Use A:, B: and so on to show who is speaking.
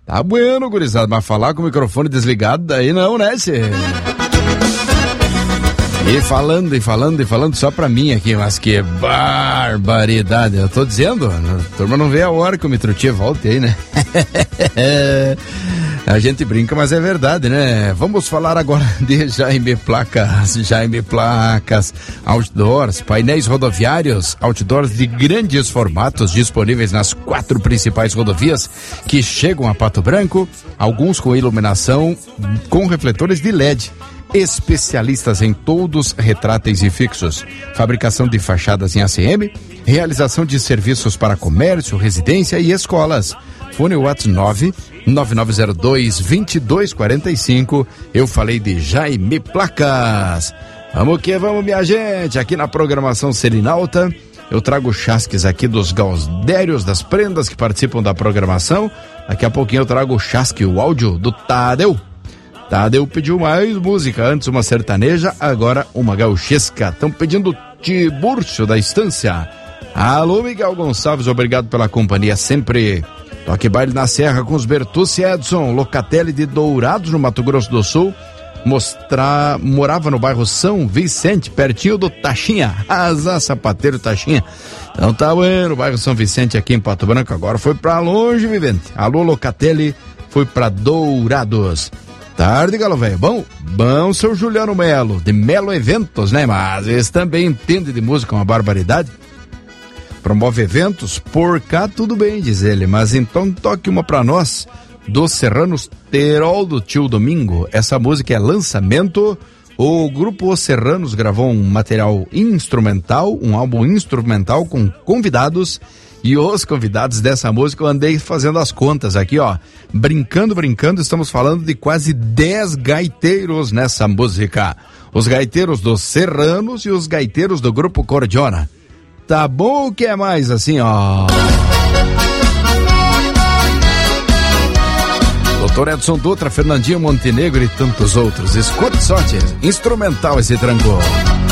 A: Tá bueno, gurizada, mas falar com o microfone desligado, daí não, né, cê? E falando só pra mim aqui, mas que barbaridade, eu tô dizendo, a turma não vê a hora que o Mitrutia volte aí, né? A gente brinca, mas é verdade, né? Vamos falar agora de Jaime Placas, outdoors, painéis rodoviários, outdoors de grandes formatos disponíveis nas 4 principais rodovias que chegam a Pato Branco, alguns com iluminação com refletores de LED. Especialistas em todos retráteis e fixos, fabricação de fachadas em ACM, realização de serviços para comércio, residência e escolas. Fone WhatsApp 99902-2245. Eu falei de Jaime Placas. Vamos que vamos, minha gente. Aqui na programação Selinalta, eu trago chasques aqui dos gaudérios, das prendas que participam da programação. Daqui a pouquinho eu trago o chasque, o áudio do Tadeu. Tadeu pediu mais música, antes uma sertaneja, agora uma gauchesca. Estão pedindo Tibúrcio da Estância. Alô, Miguel Gonçalves, obrigado pela companhia sempre. Toque baile na Serra com os Bertucci Edson, Locatelli de Dourados, no Mato Grosso do Sul. Morava no bairro São Vicente, pertinho do Taxinha. Azar, sapateiro Taxinha. Então tá bueno, o bairro São Vicente aqui em Pato Branco, agora foi pra longe, vivente. Alô, Locatelli, foi pra Dourados. Tarde, galo velho. Bom, seu Juliano Melo, de Melo Eventos, né? Mas esse também entende de música, uma barbaridade. Promove eventos, por cá tudo bem, diz ele. Mas então toque uma pra nós, dos Serranos, Terol do Tio Domingo. Essa música é lançamento. O grupo Os Serranos gravou um material instrumental, um álbum instrumental com convidados. E os convidados dessa música, eu andei fazendo as contas aqui, ó. Brincando, estamos falando de quase 10 gaiteiros nessa música. Os gaiteiros dos Serranos e os gaiteiros do grupo Cordiona. Tá bom o que é mais assim, ó. Doutor Edson Dutra, Fernandinho Montenegro e tantos outros. Escute só, tia. Instrumental esse tranco.